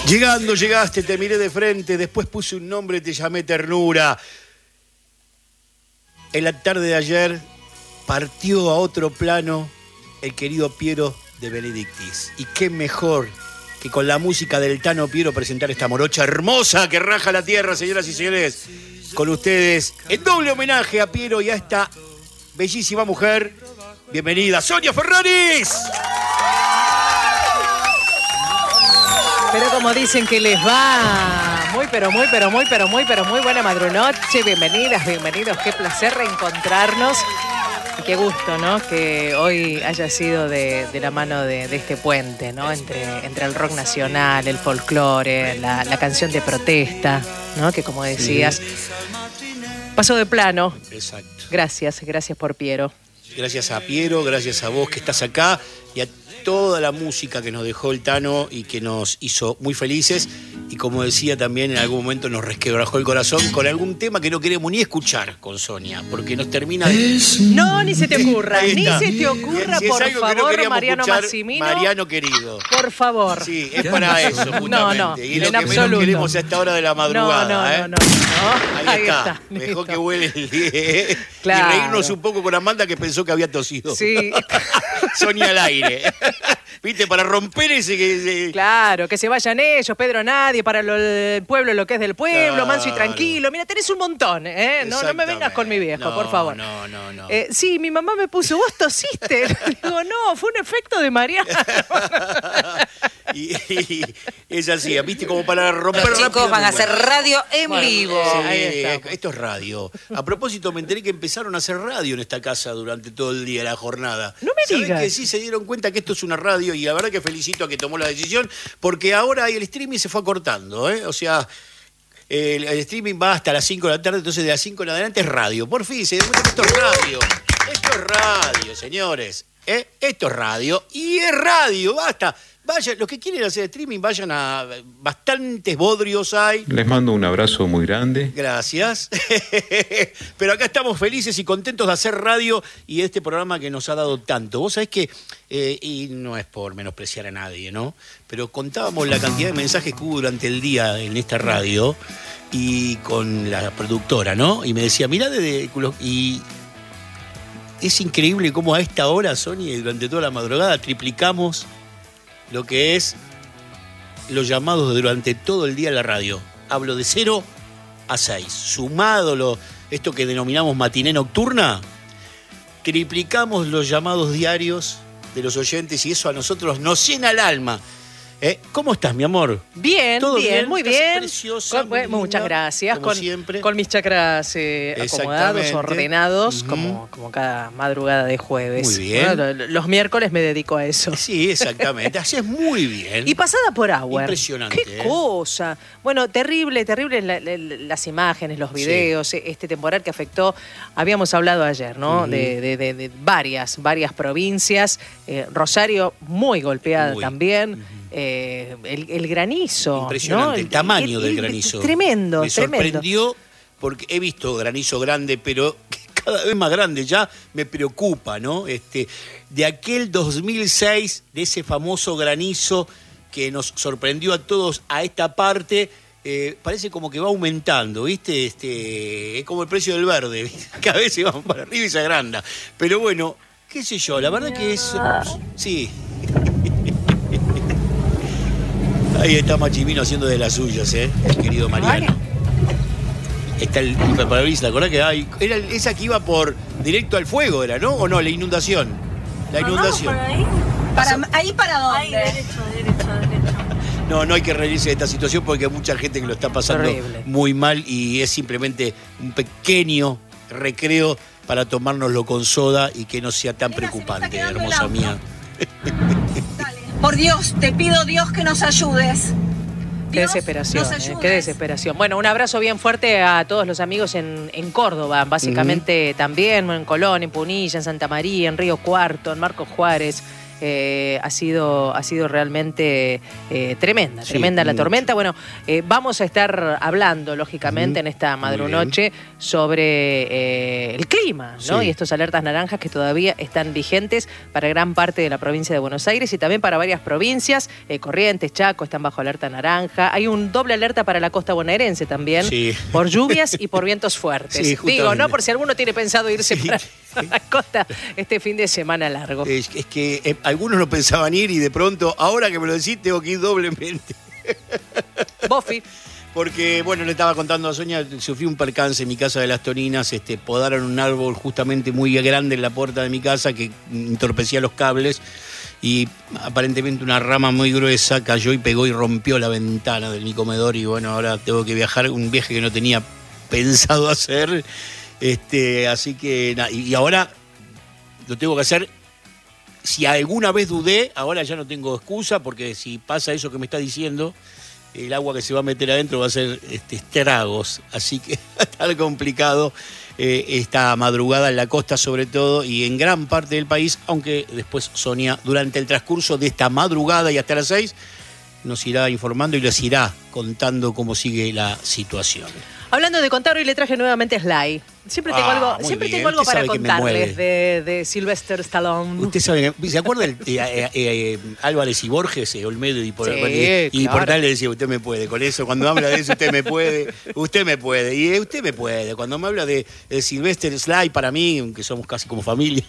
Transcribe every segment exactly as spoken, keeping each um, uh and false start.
Llegando, llegaste, te miré de frente, después puse un nombre, te llamé ternura. En la tarde de ayer partió a otro plano el querido Piero de Benedictis. Y qué mejor que con la música del Tano Piero presentar esta morocha hermosa que raja la tierra, señoras y señores. Con ustedes, el doble homenaje a Piero y a esta bellísima mujer. Bienvenida, Sonia Ferraris. Pero como dicen que les va, muy, pero muy, pero muy, pero muy, pero muy buena madrunoche. Bienvenidas, bienvenidos. Qué placer reencontrarnos. Y qué gusto, ¿no? Que hoy haya sido de, de la mano de, de este puente, ¿no? Entre, entre el rock nacional, el folclore, la, la canción de protesta, ¿no? Que como decías, sí. Pasó de plano. Exacto. Gracias, gracias por Piero. Gracias a Piero, gracias a vos que estás acá y a toda la música que nos dejó el Tano y que nos hizo muy felices. Y como decía también, en algún momento nos resquebrajó el corazón con algún tema que no queremos ni escuchar con Sonia, porque nos termina de... No, ni se te ocurra, ni se te ocurra, si por favor, no Mariano Massimino. Mariano querido. Por favor. Sí, es para eso, justamente. No, no, y lo en que absoluto. menos queremos a esta hora de la madrugada. No, no, ¿eh? no, no, no. Ahí, Ahí está. está. Mejor listo. que huele el día. Claro. Y reírnos un poco con Amanda, que pensó que había tosido. Sí. Sonia al aire. ¿Viste? Para romper ese... ese... Claro, que se vayan ellos, Pedro nadie, para lo, el pueblo lo que es del pueblo, claro. Manso y tranquilo. Mira, tenés un montón, ¿eh? No, no me vengas con mi viejo, no, por favor. No, no, no. Eh, sí, mi mamá me puso, ¿vos tosiste? Digo, no, fue un efecto de Mariano. y, y es así, ¿viste? Como para romper... Los chicos van a hacer radio en bueno, vivo. Sí, ahí está. Esto es radio. A propósito, me enteré que empezaron a hacer radio en esta casa durante todo el día, la jornada. No me ¿Sabés digas. que sí se dieron cuenta que esto es una radio? Y la verdad que felicito a que tomó la decisión, porque ahora el streaming se fue acortando, ¿eh? O sea, el, el streaming va hasta las cinco de la tarde, entonces de las cinco en adelante es radio. Por fin, se dieron cuenta que esto es radio. Esto es radio, señores. ¿Eh? Esto es radio. Y es radio, basta. Vayan, los que quieren hacer streaming, vayan a... Bastantes bodrios hay. Les mando un abrazo muy grande. Gracias. Pero acá estamos felices y contentos de hacer radio y este programa que nos ha dado tanto. Vos sabés que, eh, y no es por menospreciar a nadie, ¿no? Pero contábamos la cantidad de mensajes que hubo durante el día en esta radio y con la productora, ¿no? Y me decía, mirá, de, y es increíble cómo a esta hora, Sonia, durante toda la madrugada triplicamos lo que es los llamados durante todo el día en la radio. Hablo de cero a seis. Sumado lo, esto que denominamos matiné nocturna, triplicamos los llamados diarios de los oyentes y eso a nosotros nos llena el alma. ¿Eh? ¿Cómo estás, mi amor? Bien, ¿Todo bien, bien? muy ¿Estás bien. preciosa, Con, muy linda, muchas gracias. como Con, siempre. con mis chakras eh, acomodados, ordenados, uh-huh. como, como cada madrugada de jueves. Muy bien. ¿No? Los miércoles me dedico a eso. Sí, exactamente. Haces muy bien. Y pasada por agua. Impresionante. Qué ¿eh? cosa. Bueno, terrible, terrible la, la, las imágenes, los videos, sí. Este temporal que afectó, habíamos hablado ayer, ¿no? Uh-huh. de, de, de, de varias, varias provincias. Eh, Rosario muy golpeada muy. también. Uh-huh. Eh, el, el granizo. Impresionante, ¿no? el, el tamaño el, del el, granizo. Tremendo, Me tremendo. sorprendió porque he visto granizo grande, pero cada vez más grande ya me preocupa, ¿no? Este, de aquel dos mil seis, de ese famoso granizo que nos sorprendió a todos a esta parte, eh, parece como que va aumentando, ¿viste? Este, es como el precio del verde, ¿viste? Cada vez se va para arriba y se agranda. Pero bueno, qué sé yo, la verdad que es... Sí. Ahí está Machimino haciendo de las suyas, ¿eh? El querido Mariano. Está el hiperparabrisas, ¿te acordás que hay? Era esa que iba por directo al fuego, ¿era, no? ¿O no? La inundación. La inundación. ¿Por ahí? ¿Para, ¿Ahí para dónde? Ahí, derecho, derecho, derecho. No, no hay que reírse de esta situación porque hay mucha gente que lo está pasando horrible, muy mal y es simplemente un pequeño recreo para tomárnoslo con soda y que no sea tan Mira, preocupante, hermosa mía. Por Dios, te pido, Dios, que nos ayudes. Qué Dios, desesperación, eh, qué desesperación. Bueno, un abrazo bien fuerte a todos los amigos en, en Córdoba, básicamente uh-huh. también, en Colón, en Punilla, en Santa María, en Río Cuarto, en Marcos Juárez, eh, ha sido, ha sido realmente eh, tremenda, Sí, tremenda la mucho. tormenta. Bueno, eh, vamos a estar hablando, lógicamente, Ujú. en esta Muy madrunoche sobre eh, el clima, ¿no? Sí. Y estos alertas naranjas que todavía están vigentes para gran parte de la provincia de Buenos Aires y también para varias provincias. Eh, Corrientes, Chaco están bajo alerta naranja. Hay un doble alerta para la costa bonaerense también, Sí. por lluvias y por vientos fuertes. Sí, Digo, justamente. ¿no? Por si alguno tiene pensado irse Sí. para la costa este fin de semana largo. Es, es que eh, algunos no pensaban ir y de pronto, ahora que me lo decís, tengo que ir doblemente. Bofi. Porque, bueno, le estaba contando a Sonia, sufrí un percance en mi casa de Las Toninas, este, podaron un árbol justamente muy grande en la puerta de mi casa que entorpecía los cables y aparentemente una rama muy gruesa cayó y pegó y rompió la ventana de mi comedor y bueno, ahora tengo que viajar, un viaje que no tenía pensado hacer, este, así que, na, y, y ahora lo tengo que hacer. Si alguna vez dudé, ahora ya no tengo excusa porque si pasa eso que me está diciendo, el agua que se va a meter adentro va a ser este, estragos, así que va a estar complicado eh, esta madrugada en la costa sobre todo y en gran parte del país, aunque después Sonia, durante el transcurso de esta madrugada y hasta las seis, nos irá informando y les irá contando cómo sigue la situación. Hablando de contar, hoy le traje nuevamente a Sly. Siempre tengo Ah, algo, muy siempre bien. tengo algo Usted para sabe que me contarles mueve. de, de Sylvester Stallone. Usted sabe, ¿se acuerda el, eh, eh, eh, Álvarez y Borges, eh, Olmedo y por, Sí, y, y claro. Portal le decía, usted me puede, con eso, cuando habla de eso, usted me puede, usted me puede, y eh, usted me puede. Cuando me habla de, de Sylvester Sly, para mí, aunque somos casi como familia,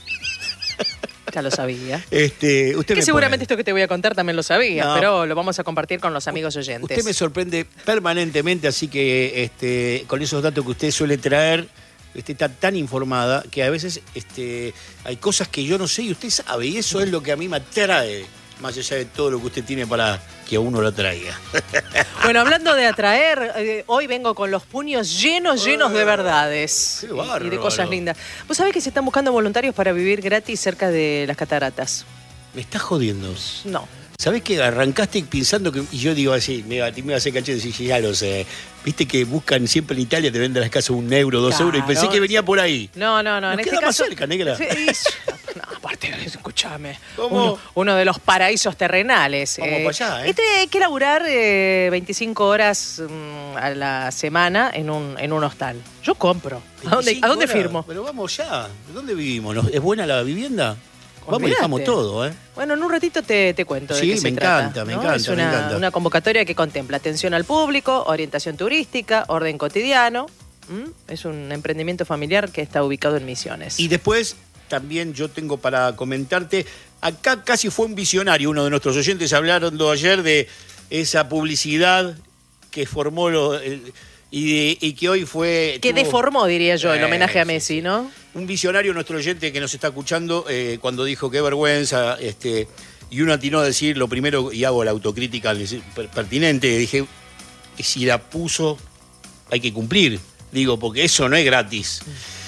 Ya lo sabía. este, usted Que me seguramente puede. esto que te voy a contar también lo sabías, No. pero lo vamos a compartir con los amigos oyentes. Usted me sorprende permanentemente, así que este, con esos datos que usted suele traer, usted está tan informada que a veces este, hay cosas que yo no sé y usted sabe, y eso es lo que a mí me atrae, más allá de todo lo que usted tiene para que a uno lo atraiga. Bueno, hablando de atraer, eh, hoy vengo con los puños llenos, llenos de verdades. Qué y- y de bárbaro. cosas lindas. ¿Vos sabés que se están buscando voluntarios para vivir gratis cerca de las cataratas? Me estás jodiendo. No. ¿Sabés que arrancaste pensando que.? Y yo digo así, me iba, me iba a hacer cachete y decir, ya lo sé. Viste que buscan siempre en Italia, te venden las casas un euro, dos Claro. euros, y pensé que venía por ahí. No, no, no. Nos En queda este más caso. cerca, negra. Sí, y- no, aparte, escúchame. ¿Cómo? Uno, uno de los paraísos terrenales. Vamos para allá, ¿eh? Este hay que laburar eh, veinticinco horas mm, a la semana en un, en un hostal. Yo compro. ¿A dónde, veinticinco ¿a dónde horas. firmo? Pero vamos ya. ¿Dónde vivimos? ¿No- ¿Es buena la vivienda? Vamos y Olvídate. dejamos todo, ¿eh? Bueno, en un ratito te, te cuento de Sí, qué me se encanta, trata, me ¿no? encanta, Es me una, encanta. una convocatoria que contempla atención al público, orientación turística, orden cotidiano. ¿Mm? Es un emprendimiento familiar que está ubicado en Misiones. Y después también yo tengo para comentarte, acá casi fue un visionario, uno de nuestros oyentes hablaron ayer de esa publicidad que formó lo, el- y, de- y que hoy fue... que tuvo- deformó, diría yo, el Eh, homenaje a sí, Messi, sí. ¿no? Un visionario, nuestro oyente que nos está escuchando, eh, cuando dijo qué vergüenza, este, y uno atinó a decir lo primero, y hago la autocrítica per- pertinente, dije, si la puso, hay que cumplir, digo, porque eso no es gratis.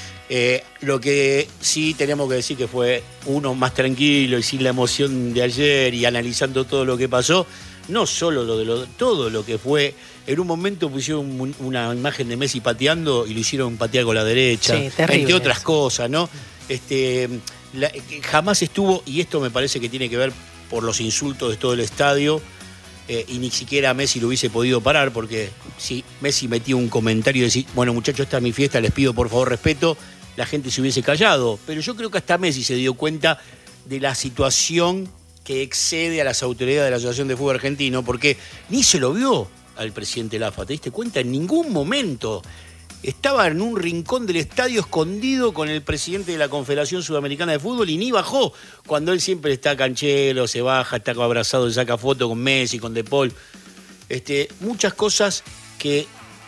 Eh, lo que sí tenemos que decir que fue uno más tranquilo y sin la emoción de ayer y analizando todo lo que pasó, no solo lo de lo, todo lo que fue. En un momento pusieron un- una imagen de Messi pateando y lo hicieron patear con la derecha, Sí, terrible entre otras eso. cosas, ¿no? Este, la- que jamás estuvo, y esto me parece que tiene que ver por los insultos de todo el estadio, eh, y ni siquiera Messi lo hubiese podido parar, porque si Messi metía un comentario y decía, bueno muchachos, esta es mi fiesta, les pido por favor respeto, la gente se hubiese callado. Pero yo creo que hasta Messi se dio cuenta de la situación que excede a las autoridades de la Asociación de Fútbol Argentino, porque ni se lo vio al presidente Lafa, ¿te diste cuenta? En ningún momento. Estaba en un rincón del estadio escondido con el presidente de la Confederación Sudamericana de Fútbol y ni bajó, cuando él siempre está canchero, se baja, está abrazado, se saca foto con Messi, con De Paul. Este, muchas cosas que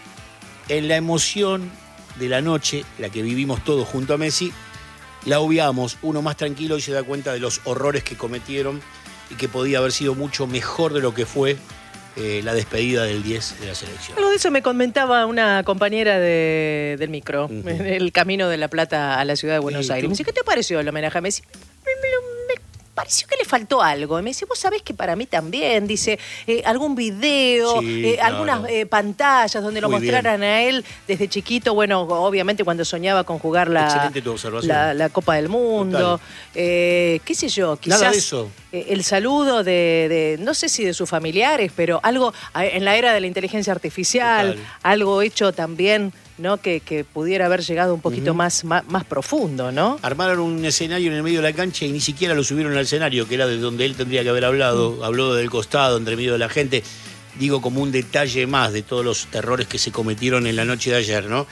en la emoción de la noche, la que vivimos todos junto a Messi, la obviamos. Uno más tranquilo y se da cuenta de los horrores que cometieron y que podía haber sido mucho mejor de lo que fue eh, la despedida del diez de la selección. Algo de eso me comentaba una compañera de- del micro, Ujú. en el camino de La Plata a la ciudad de Buenos Sí, Aires. tú- Me dice, ¿qué te pareció el homenaje a Messi? Me, me- me pareció que le faltó algo. Y me dice, vos sabés que para mí también, dice, eh, algún video, Sí, eh, claro. algunas eh, pantallas donde lo Muy mostraran a él desde chiquito, bueno, obviamente cuando soñaba con jugar la, Excelente tu observación. la, la Copa del Mundo, Total. eh, qué sé yo, quizás... Nada de eso. eh, el saludo de, de, no sé si de sus familiares, pero algo en la era de la inteligencia artificial, Total. algo hecho también, ¿no? Que, que pudiera haber llegado un poquito uh-huh. más, más, más profundo, ¿no? Armaron un escenario en el medio de la cancha y ni siquiera lo subieron al escenario, que era de donde él tendría que haber hablado. Uh-huh. Habló del costado, entre medio de la gente. Digo, como un detalle más de todos los errores que se cometieron en la noche de ayer, ¿no?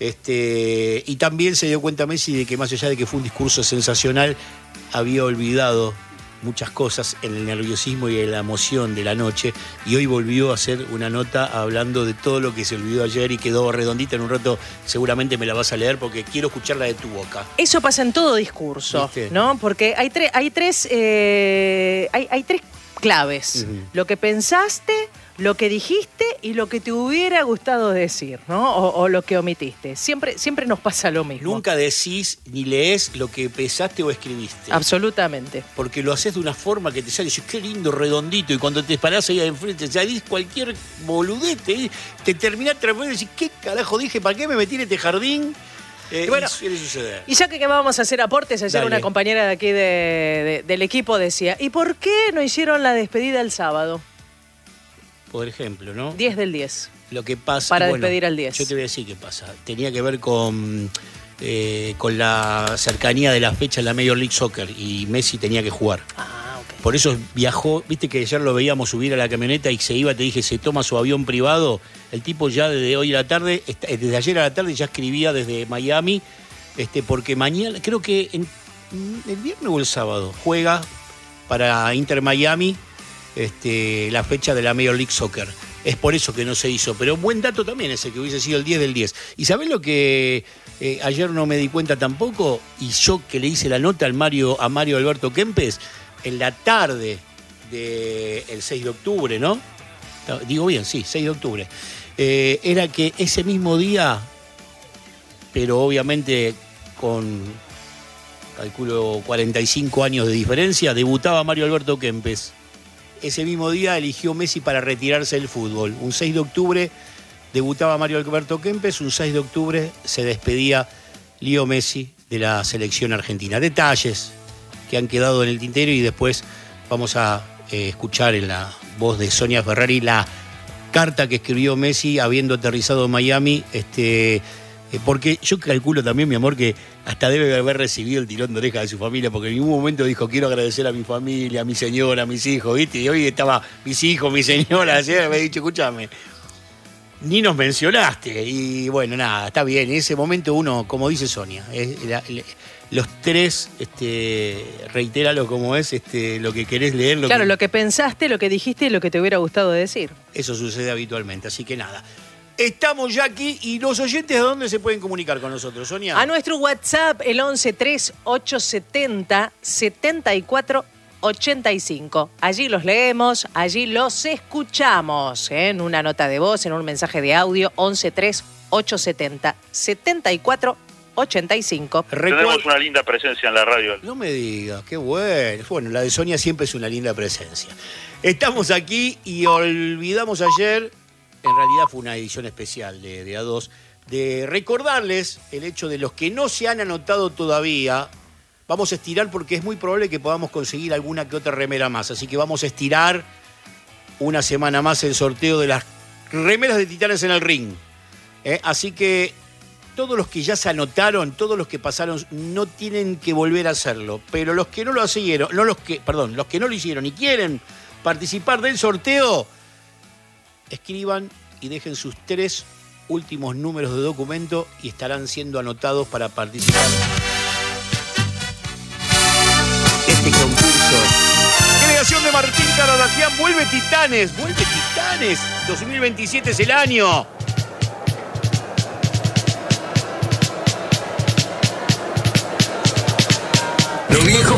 Este, y también se dio cuenta Messi de que más allá de que fue un discurso sensacional, había olvidado muchas cosas en el nerviosismo y en la emoción de la noche, y hoy volvió a hacer una nota hablando de todo lo que se olvidó ayer y quedó redondita. En un rato seguramente me la vas a leer porque quiero escucharla de tu boca. Eso pasa en todo discurso, ¿viste? ¿No? Porque hay, tre- hay tres eh, hay, hay tres claves. Uh-huh. Lo que pensaste, lo que dijiste y lo que te hubiera gustado decir, ¿no? O, o lo que omitiste. Siempre, siempre nos pasa lo mismo. Nunca decís ni lees lo que pensaste o escribiste. Absolutamente. Porque lo haces de una forma que te sale, dices, qué lindo, redondito, y cuando te parás ahí enfrente, salís cualquier boludete, te terminás transformando y decís, ¿qué carajo dije? ¿Para qué me metí en este jardín? Eh, y bueno, y suele suceder. Y ya que, que vamos a hacer aportes, ayer Dale. Una compañera de aquí de, de, del equipo decía, ¿y por qué no hicieron la despedida el sábado? Por ejemplo, ¿no? diez del diez. Lo que pasa... Para bueno, despedir al diez. Yo te voy a decir qué pasa. Tenía que ver con, eh, con la cercanía de la fecha en la Major League Soccer y Messi tenía que jugar. Ah, ok. Por eso viajó, viste que ayer lo veíamos subir a la camioneta y se iba, te dije, se toma su avión privado. El tipo ya desde hoy a la tarde, desde ayer a la tarde ya escribía desde Miami, este, porque mañana, creo que en, el viernes o el sábado, juega para Inter Miami este, la fecha de la Major League Soccer. Es por eso que no se hizo, pero buen dato también ese, que hubiese sido el diez del diez. ¿Y sabés lo que eh, ayer no me di cuenta tampoco? Y yo que le hice la nota al Mario, a Mario Alberto Kempes, en la tarde del seis de octubre, ¿no? Digo bien, sí, seis de octubre. Eh, era que ese mismo día, pero obviamente con, calculo, cuarenta y cinco años de diferencia, debutaba Mario Alberto Kempes. Ese mismo día eligió Messi para retirarse del fútbol. Un seis de octubre debutaba Mario Alberto Kempes, un seis de octubre se despedía Leo Messi de la selección argentina. Detalles que han quedado en el tintero y después vamos a eh, escuchar en la voz de Sonia Ferrari la carta que escribió Messi habiendo aterrizado en Miami, este, eh, porque yo calculo también, mi amor, que hasta debe haber recibido el tirón de oreja de su familia, porque en ningún momento dijo, quiero agradecer a mi familia, a mi señora, a mis hijos, ¿viste? Y hoy estaba mis hijos, mi señora, así me ha dicho, escúchame, ni nos mencionaste. Y bueno, nada, está bien. En ese momento uno, como dice Sonia, es la, la, los tres, este, reitéralo como es, este, lo que querés leer. Lo claro, que... lo que pensaste, lo que dijiste y lo que te hubiera gustado decir. Eso sucede habitualmente, así que nada. Estamos ya aquí y los oyentes, ¿a dónde se pueden comunicar con nosotros, Sonia? A nuestro WhatsApp, el once tres ocho setenta setenta y cuatro ochenta y cinco. Allí los leemos, allí los escuchamos, ¿eh? En una nota de voz, en un mensaje de audio, once tres ocho setenta setenta y cuatro ochenta y cinco. Tenemos una linda presencia en la radio. No me digas, qué bueno. Bueno, la de Sonia siempre es una linda presencia. Estamos aquí y olvidamos ayer, en realidad fue una edición especial de, de A dos, de recordarles el hecho de los que no se han anotado todavía. Vamos a estirar porque es muy probable que podamos conseguir alguna que otra remera más. Así que vamos a estirar una semana más el sorteo de las remeras de Titanes en el Ring. ¿Eh? Así que todos los que ya se anotaron, todos los que pasaron, no tienen que volver a hacerlo. Pero los que no lo hicieron, no los que, perdón, los que no lo hicieron y quieren participar del sorteo, escriban y dejen sus tres últimos números de documento y estarán siendo anotados para participar. Este concurso. Creación de Martín Caradagian, vuelve Titanes, vuelve Titanes. dos mil veintisiete es el año. Lo viejo